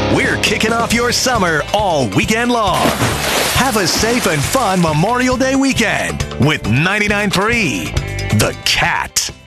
We're kicking off your summer all weekend long. Have a safe and fun Memorial Day weekend with 99.3 The Cat.